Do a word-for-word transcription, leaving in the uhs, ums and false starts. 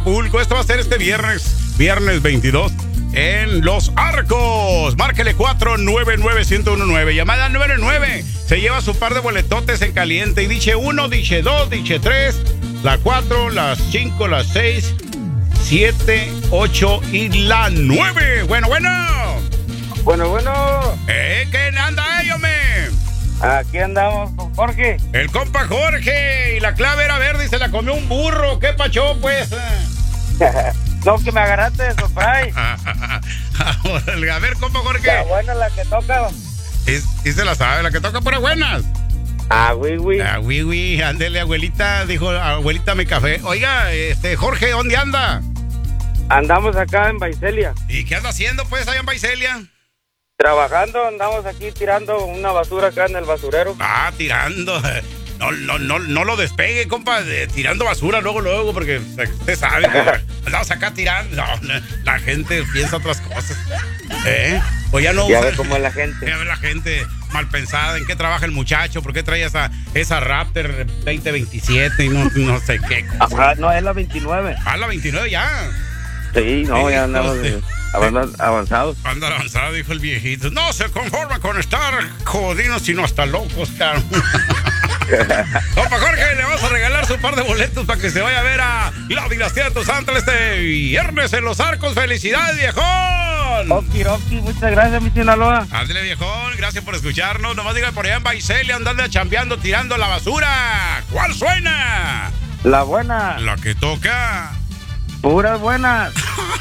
Acapulco. Esto va a ser este viernes, viernes veintidós, en Los Arcos. Márquele cuatro nueve nueve, uno cero uno nueve. Llamada al nueve nueve. Se lleva su par de boletotes en caliente. Y dice uno, dice dos, dice tres, la cuatro, las cinco, las seis, siete, ocho y la nueve. Bueno, bueno. Bueno, bueno. ¿Eh? ¿Qué anda ellos, me? Aquí andamos con Jorge. El compa Jorge. Y la clave era verde y se la comió un burro. ¿Qué pachó, pues? No, que me agarraste de surprise. A ver, compa Jorge. La buena la que toca. Es, sí se la sabe, la que toca por buenas. Ah, güey, güey. Ah, güey, güey. Ándele, abuelita. Dijo, abuelita, mi café. Oiga, este, Jorge, ¿dónde anda? Andamos acá en Baicelia. ¿Y qué anda haciendo, pues, allá en Baicelia? Trabajando, andamos aquí tirando una basura acá en el basurero. Ah, tirando. No, no, no, no lo despegue, compa, de, tirando basura luego, luego, porque usted sabe, andamos acá tirando. No, no, la gente piensa otras cosas. ¿Eh? O ya no Ya usa, ve cómo es la gente. Ya ve la gente mal pensada. ¿En qué trabaja el muchacho? ¿Por qué trae esa, esa Raptor veinte veintisiete y no, no sé qué? Ajá, no, es la veintinueve. Ah, la veintinueve ya. Sí, no, Sí, ya andamos no sé. eh, avanzados. Anda avanzado, dijo el viejito. No se conforma con estar jodidos, sino hasta locos, cabrón. Compa Jorge, le vamos a regalar su par de boletos para que se vaya a ver a la Dinastía de Tus Ángeles este viernes en Los Arcos. ¡Felicidades, viejón! Okiroki, muchas gracias, mi Sinaloa. Ándale, viejón, gracias por escucharnos. Nomás diga por allá en Baicelia, andando chambeando, tirando la basura. ¿Cuál suena? La buena. La que toca. Puras buenas.